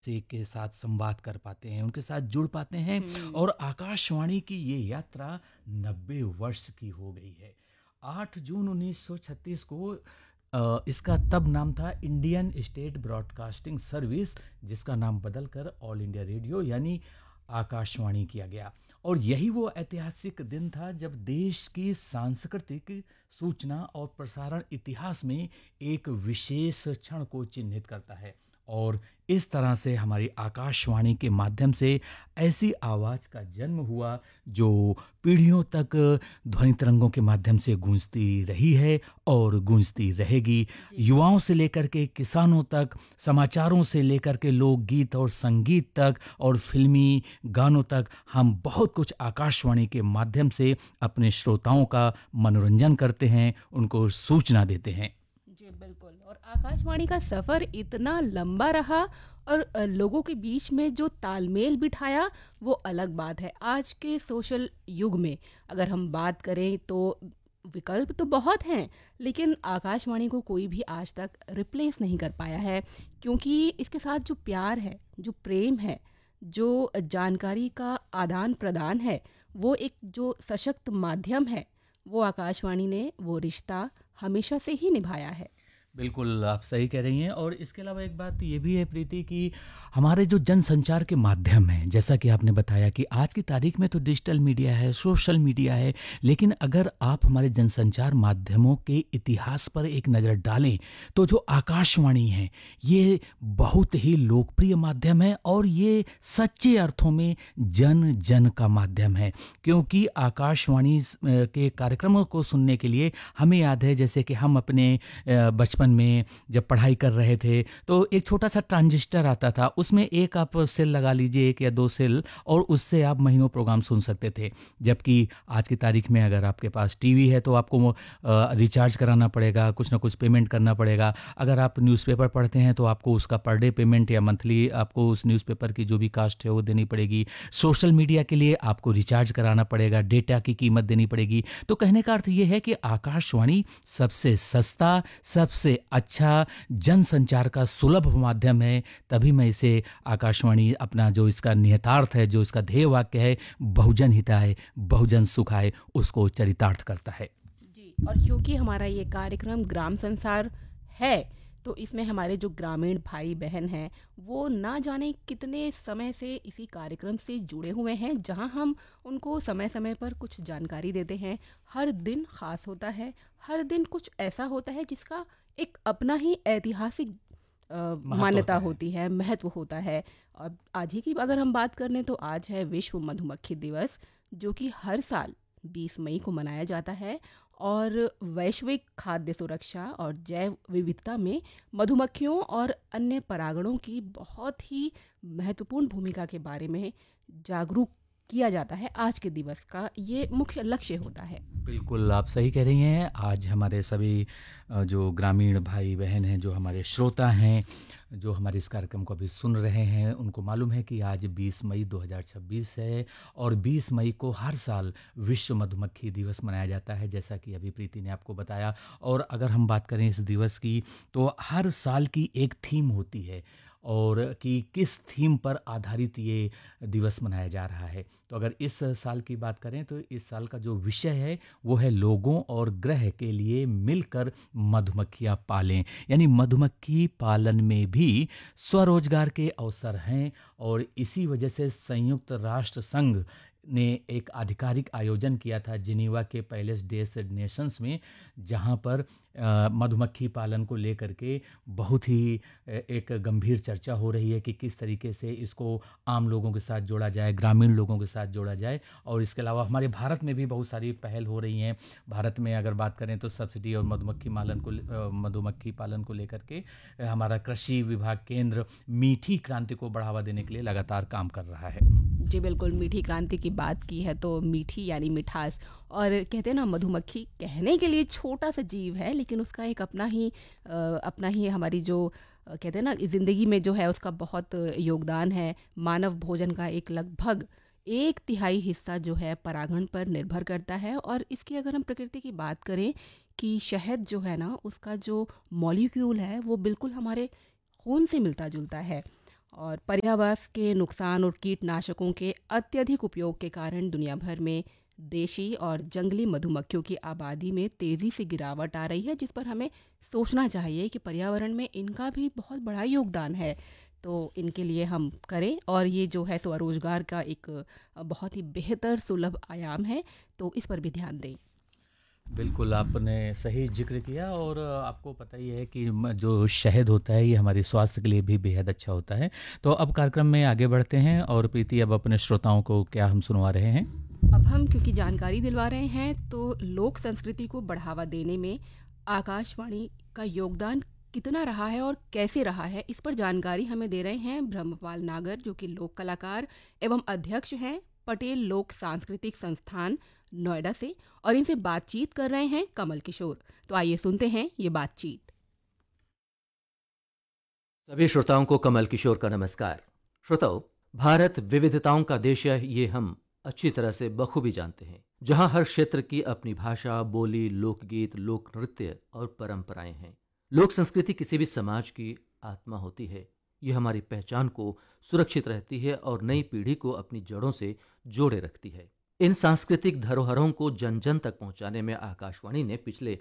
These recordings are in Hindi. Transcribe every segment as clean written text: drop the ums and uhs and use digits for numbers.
से के साथ संवाद कर पाते हैं, उनके साथ जुड़ पाते हैं। हुँ। और आकाशवाणी की ये यात्रा 90 वर्ष की हो गई है। 8 जून 1936 को इसका तब नाम था इंडियन स्टेट ब्रॉडकास्टिंग सर्विस, जिसका नाम बदलकर ऑल इंडिया रेडियो यानी आकाशवाणी किया गया। और यही वो ऐतिहासिक दिन था जब देश की सांस्कृतिक, सूचना और प्रसारण इतिहास में एक विशेष क्षण को चिन्हित करता है। और इस तरह से हमारी आकाशवाणी के माध्यम से ऐसी आवाज़ का जन्म हुआ जो पीढ़ियों तक ध्वनि तरंगों के माध्यम से गूंजती रही है और गूंजती रहेगी। जी। युवाओं से लेकर के किसानों तक, समाचारों से लेकर के लोकगीत और संगीत तक और फिल्मी गानों तक, हम बहुत कुछ आकाशवाणी के माध्यम से अपने श्रोताओं का मनोरंजन करते हैं, उनको सूचना देते हैं। जी, बिल्कुल। और आकाशवाणी का सफ़र इतना लंबा रहा और लोगों के बीच में जो तालमेल बिठाया, वो अलग बात है। आज के सोशल युग में अगर हम बात करें तो विकल्प तो बहुत हैं, लेकिन आकाशवाणी को कोई भी आज तक रिप्लेस नहीं कर पाया है, क्योंकि इसके साथ जो प्यार है, जो प्रेम है, जो जानकारी का आदान-प्रदान है, वो एक जो सशक्त माध्यम है, वो आकाशवाणी ने वो रिश्ता हमेशा से ही निभाया है। बिल्कुल, आप सही कह रही हैं। और इसके अलावा एक बात ये भी है प्रीति कि हमारे जो जनसंचार के माध्यम हैं, जैसा कि आपने बताया कि आज की तारीख में तो डिजिटल मीडिया है, सोशल मीडिया है, लेकिन अगर आप हमारे जनसंचार माध्यमों के इतिहास पर एक नज़र डालें, तो जो आकाशवाणी है, ये बहुत ही लोकप्रिय माध्यम है और ये सच्चे अर्थों में जन-जन का माध्यम है। क्योंकि आकाशवाणी के कार्यक्रमों को सुनने के लिए हमें याद है, जैसे कि हम अपने बचपन में जब पढ़ाई कर रहे थे तो एक छोटा सा ट्रांजिस्टर आता था, उसमें एक आप सेल लगा लीजिए, एक या दो सेल, और उससे आप महीनों प्रोग्राम सुन सकते थे। जबकि आज की तारीख में अगर आपके पास टीवी है तो आपको रिचार्ज कराना पड़ेगा, कुछ ना कुछ पेमेंट करना पड़ेगा। अगर आप न्यूज़पेपर पढ़ते हैं तो आपको उसका पर डे पेमेंट या मंथली आपको उस न्यूज़पेपर की जो भी कास्ट है वो देनी पड़ेगी। सोशल मीडिया के लिए आपको रिचार्ज कराना पड़ेगा, डेटा की कीमत देनी पड़ेगी। तो कहने का अर्थ ये है कि आकाशवाणी सबसे सस्ता, सबसे अच्छा जनसंचार का सुलभ माध्यम है। तभी मैं इसे आकाशवाणी, अपना जो इसका निहितार्थ है, जो इसका ध्येय वाक्य है, बहुजन हिताय बहुजन सुखाय, उसको चरितार्थ करता है। जी, और क्योंकि हमारा ये कार्यक्रम ग्राम संसार है, तो इसमें हमारे जो ग्रामीण भाई बहन हैं, वो ना जाने कितने समय से इसी कार्यक्रम से जुड़े हुए हैं, जहां हम उनको समय समय पर कुछ जानकारी देते हैं। हर दिन ख़ास होता है, हर दिन कुछ ऐसा होता है जिसका एक अपना ही ऐतिहासिक महत्व मान्यता होता है। होती है, महत्व होता है। अब आज ही की अगर हम बात कर लें तो आज है विश्व मधुमक्खी दिवस, जो कि हर साल 20 मई को मनाया जाता है। और वैश्विक खाद्य सुरक्षा और जैव विविधता में मधुमक्खियों और अन्य परागणों की बहुत ही महत्वपूर्ण भूमिका के बारे में जागरूक किया जाता है। आज के दिवस का ये मुख्य लक्ष्य होता है। बिल्कुल, आप सही कह रही हैं। आज हमारे सभी जो ग्रामीण भाई बहन हैं, जो हमारे श्रोता हैं, जो हमारे इस कार्यक्रम को अभी सुन रहे हैं, उनको मालूम है कि आज 20 मई 2026 है और 20 मई को हर साल विश्व मधुमक्खी दिवस मनाया जाता है, जैसा कि अभी प्रीति ने आपको बताया। और अगर हम बात करें इस दिवस की, तो हर साल की एक थीम होती है और कि किस थीम पर आधारित ये दिवस मनाया जा रहा है। तो अगर इस साल की बात करें तो इस साल का जो विषय है वो है लोगों और ग्रह के लिए मिलकर मधुमक्खियां पालें। यानी मधुमक्खी पालन में भी स्वरोजगार के अवसर हैं। और इसी वजह से संयुक्त राष्ट्र संघ ने एक आधिकारिक आयोजन किया था जिनीवा के पैलेस डेस नेशंस में, जहां पर मधुमक्खी पालन को लेकर के बहुत ही एक गंभीर चर्चा हो रही है कि किस तरीके से इसको आम लोगों के साथ जोड़ा जाए, ग्रामीण लोगों के साथ जोड़ा जाए। और इसके अलावा हमारे भारत में भी बहुत सारी पहल हो रही हैं। भारत में अगर बात करें तो सब्सिडी और मधुमक्खी पालन को लेकर के हमारा कृषि विभाग केंद्र मीठी क्रांति को बढ़ावा देने के लिए लगातार काम कर रहा है। जी बिल्कुल, मीठी क्रांति की बात की है तो मीठी यानी मिठास। और कहते हैं ना, मधुमक्खी कहने के लिए छोटा सा जीव है, लेकिन उसका एक अपना ही हमारी जो कहते हैं ना ज़िंदगी में जो है उसका बहुत योगदान है। मानव भोजन का एक लगभग 1/3 हिस्सा जो है परागण पर निर्भर करता है। और इसकी अगर हम प्रकृति की बात करें कि शहद जो है ना, उसका जो मॉलिक्यूल है वो बिल्कुल हमारे खून से मिलता जुलता है। और पर्यावरण के नुकसान और कीटनाशकों के अत्यधिक उपयोग के कारण दुनिया भर में देशी और जंगली मधुमक्खियों की आबादी में तेज़ी से गिरावट आ रही है, जिस पर हमें सोचना चाहिए कि पर्यावरण में इनका भी बहुत बड़ा योगदान है। तो इनके लिए हम करें, और ये जो है स्वरोजगार का एक बहुत ही बेहतर सुलभ आयाम है, तो इस पर भी ध्यान दें। बिल्कुल, आपने सही ज़िक्र किया और आपको पता ही है कि जो शहद होता है ये हमारे स्वास्थ्य के लिए भी बेहद अच्छा होता है। तो अब कार्यक्रम में आगे बढ़ते हैं और प्रीति अब अपने श्रोताओं को क्या हम सुनवा रहे हैं? अब हम क्योंकि जानकारी दिलवा रहे हैं, तो लोक संस्कृति को बढ़ावा देने में आकाशवाणी का योगदान कितना रहा है और कैसे रहा है, इस पर जानकारी हमें दे रहे हैं ब्रह्मपाल नागर, जो कि लोक कलाकार एवं अध्यक्ष हैं पटेल लोक सांस्कृतिक संस्थान नोएडा से, और इनसे बातचीत कर रहे हैं कमल किशोर। तो आइए सुनते हैं ये बातचीत। सभी श्रोताओं को कमल किशोर का नमस्कार। श्रोताओ, भारत विविधताओं का देश है, ये हम अच्छी तरह से बखूबी जानते हैं, जहां हर क्षेत्र की अपनी भाषा, बोली, लोकगीत, लोक नृत्य और परंपराएं हैं। लोक संस्कृति किसी भी समाज की आत्मा होती है। ये हमारी पहचान को सुरक्षित रहती है और नई पीढ़ी को अपनी जड़ों से जोड़े रखती है। इन सांस्कृतिक धरोहरों को जन जन तक पहुंचाने में आकाशवाणी ने पिछले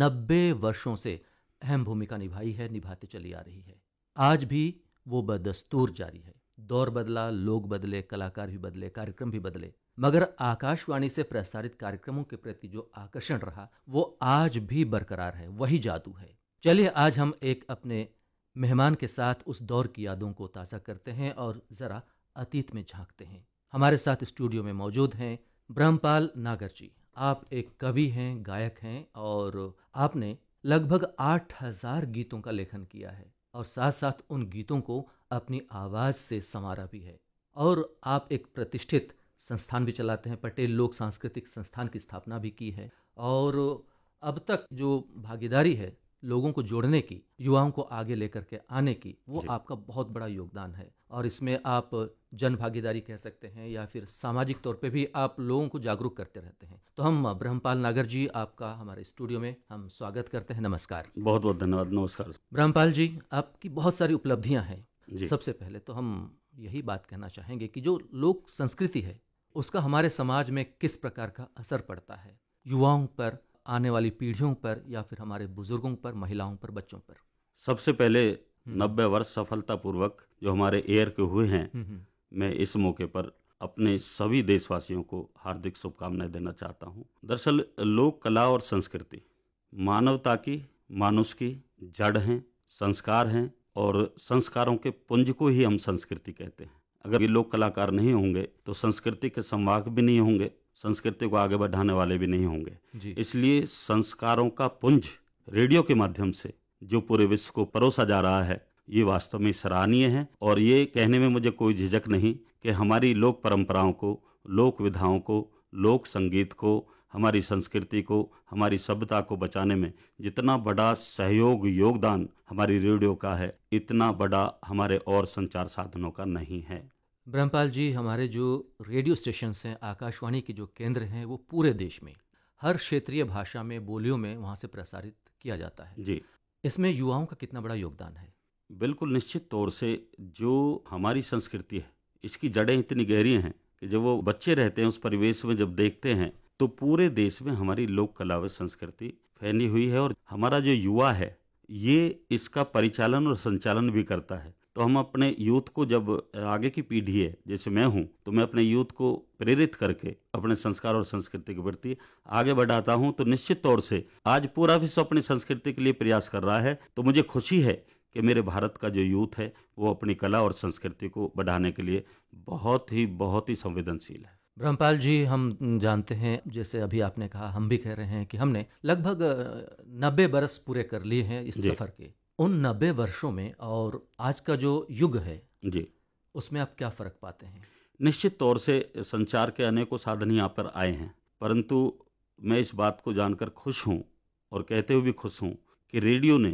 90 वर्षों से अहम भूमिका निभाई है, निभाती चली आ रही है। आज भी वो बदस्तूर जारी है। दौर बदला, लोग बदले, कलाकार भी बदले, कार्यक्रम भी बदले, मगर आकाशवाणी से प्रसारित कार्यक्रमों के प्रति जो आकर्षण रहा वो आज भी बरकरार है, वही जादू है। चलिए आज हम एक अपने मेहमान के साथ उस दौर की यादों को ताज़ा करते हैं और ज़रा अतीत में झांकते हैं। हमारे साथ स्टूडियो में मौजूद हैं ब्रह्मपाल नागर जी। आप एक कवि हैं, गायक हैं और आपने लगभग 8000 गीतों का लेखन किया है और साथ साथ उन गीतों को अपनी आवाज़ से संवारा भी है। और आप एक प्रतिष्ठित संस्थान भी चलाते हैं, पटेल लोक सांस्कृतिक संस्थान की स्थापना भी की है। और अब तक जो भागीदारी है लोगों को जोड़ने की, युवाओं को आगे लेकर के आने की, वो आपका बहुत बड़ा योगदान है। और इसमें आप जन भागीदारी कह सकते हैं या फिर सामाजिक तौर पे भी आप लोगों को जागरूक करते रहते हैं। तो हम ब्रह्मपाल नागर जी, आपका हमारे स्टूडियो में हम स्वागत करते हैं। नमस्कार। बहुत बहुत धन्यवाद। नमस्कार ब्रह्मपाल जी, आपकी बहुत सारी उपलब्धियां हैं। जी। सबसे पहले तो हम यही बात कहना चाहेंगे कि जो लोक संस्कृति है उसका हमारे समाज में किस प्रकार का असर पड़ता है, युवाओं पर, आने वाली पीढ़ियों पर, या फिर हमारे बुजुर्गों पर, महिलाओं पर, बच्चों पर। सबसे पहले 90 वर्ष सफलतापूर्वक जो हमारे एयर के हुए हैं, मैं इस मौके पर अपने सभी देशवासियों को हार्दिक शुभकामनाएं देना चाहता हूं। दरअसल लोक कला और संस्कृति मानवता की, मानुष की जड़ हैं, संस्कार हैं, और संस्कारों के पुंज को ही हम संस्कृति कहते हैं। अगर ये लोक कलाकार नहीं होंगे तो संस्कृति के संवाहक भी नहीं होंगे, संस्कृति को आगे बढ़ाने वाले भी नहीं होंगे। इसलिए संस्कारों का पुंज रेडियो के माध्यम से जो पूरे विश्व को परोसा जा रहा है, ये वास्तव में सराहनीय है। और ये कहने में मुझे कोई झिझक नहीं कि हमारी लोक परंपराओं को, लोक विधाओं को, लोक संगीत को, हमारी संस्कृति को, हमारी सभ्यता को बचाने में जितना बड़ा सहयोग, योगदान हमारी रेडियो का है, इतना बड़ा हमारे और संचार साधनों का नहीं है। ब्रह्मपाल जी, हमारे जो रेडियो स्टेशंस हैं, आकाशवाणी के जो केंद्र हैं, वो पूरे देश में हर क्षेत्रीय भाषा में, बोलियों में वहाँ से प्रसारित किया जाता है जी। इसमें युवाओं का कितना बड़ा योगदान है? बिल्कुल निश्चित तौर से जो हमारी संस्कृति है, इसकी जड़ें इतनी गहरी हैं कि जब वो बच्चे रहते हैं उस परिवेश में जब देखते हैं तो पूरे देश में हमारी लोक कला व संस्कृति फैली हुई है। और हमारा जो युवा है ये इसका परिचालन और संचालन भी करता है। तो हम अपने यूथ को, जब आगे की पीढ़ी है जैसे मैं हूँ, तो मैं अपने यूथ को प्रेरित करके अपने संस्कार और संस्कृति के प्रति आगे बढ़ाता हूँ। तो निश्चित तौर से आज पूरा विश्व अपनी संस्कृति के लिए प्रयास कर रहा है। तो मुझे खुशी है कि मेरे भारत का जो यूथ है वो अपनी कला और संस्कृति को बढ़ाने के लिए बहुत ही संवेदनशील है। ब्रह्मपाल जी, हम जानते हैं, जैसे अभी आपने कहा, हम भी कह रहे हैं कि हमने लगभग 90 बरस पूरे कर लिए हैं इस सफ़र के। उन 90 वर्षों में और आज का जो युग है जी, उसमें आप क्या फ़र्क पाते हैं? निश्चित तौर से संचार के अनेकों साधन यहाँ पर आए हैं, परंतु मैं इस बात को जानकर खुश हूँ और कहते हुए भी खुश हूँ कि रेडियो ने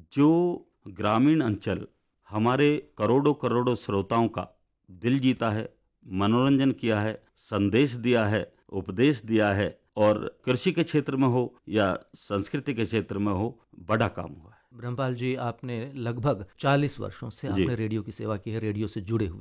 जो ग्रामीण अंचल हमारे करोड़ों करोड़ों श्रोताओं का दिल जीता है, मनोरंजन किया है, संदेश दिया है, उपदेश दिया है, और कृषि के क्षेत्र में हो या संस्कृति के क्षेत्र में हो, बड़ा काम हुआ है। ब्रह्मपाल जी, आपने लगभग 40 वर्षों से जी। आपने रेडियो की सेवा की है, रेडियो से जुड़े हुए